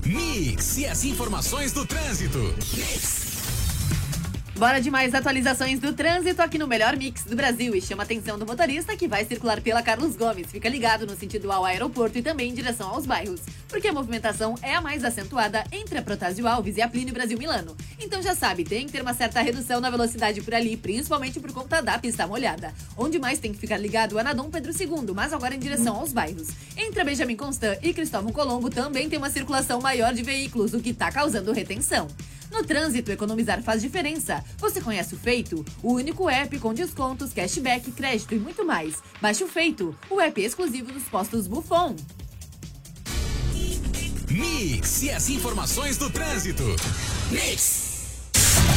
Mix e as informações do trânsito. Bora de mais atualizações do trânsito aqui no melhor mix do Brasil e chama a atenção do motorista que vai circular pela Carlos Gomes. Fica ligado no sentido ao aeroporto e também em direção aos bairros, porque a movimentação é a mais acentuada entre a Protásio Alves e a Plínio Brasil Milano. Então já sabe, tem que ter uma certa redução na velocidade por ali, principalmente por conta da pista molhada. Onde mais tem que ficar ligado é na Dom Pedro II, mas agora em direção aos bairros. Entre a Benjamin Constant e Cristóvão Colombo também tem uma circulação maior de veículos, o que está causando retenção. No trânsito, economizar faz diferença. Você conhece o Feito? O único app com descontos, cashback, crédito e muito mais. Baixe o Feito, o app exclusivo dos postos Buffon. Mix e as informações do trânsito. Mix.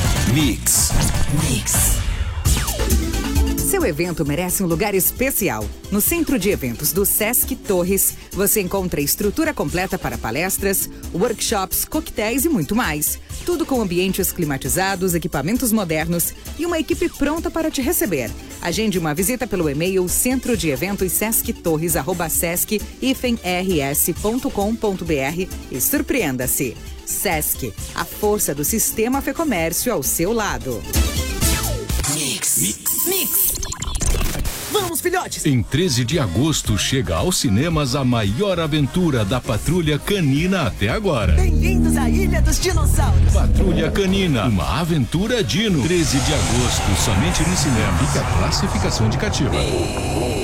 Seu evento merece um lugar especial. No Centro de Eventos do Sesc Torres, você encontra estrutura completa para palestras, workshops, coquetéis e muito mais. Tudo com ambientes climatizados, equipamentos modernos e uma equipe pronta para te receber. Agende uma visita pelo e-mail centrodieventos.sesc-rs.com.br e surpreenda-se. Sesc, a força do sistema Fê Comércio ao seu lado. Mix. Vamos, filhotes! Em 13 de agosto chega aos cinemas a maior aventura da Patrulha Canina até agora. Bem-vindos à Ilha dos Dinossauros! Patrulha Canina, uma aventura dino. 13 de agosto, somente no cinema. Fica a classificação indicativa.